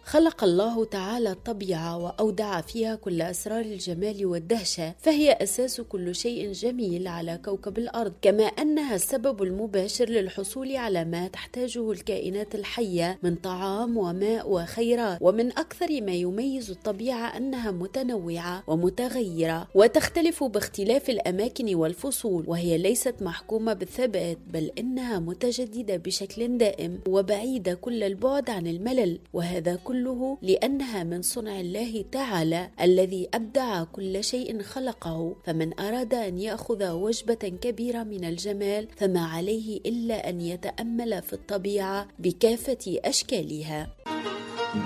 خلق الله تعالى الطبيعة وأودع فيها كل أسرار الجمال والدهشة، فهي أساس كل شيء جميل على كوكب الأرض، كما أنها السبب المباشر للحصول على ما تحتاجه الكائنات الحية من طعام وماء وخيرات. ومن أكثر ما يميز الطبيعة أنها متنوعة ومتغيرة وتختلف باختلاف الأماكن والفصول، وهي ليست محكومة بالثبات، بل إنها متجددة بشكل دائم وبعيدة كل البعد عن الملل، وهذا كله لأنها من صنع الله تعالى الذي أبدع كل شيء خلقه. فمن أراد أن يأخذ وجبة كبيرة من الجمال فما عليه إلا أن يتأمل في الطبيعة بكافة أشكالها.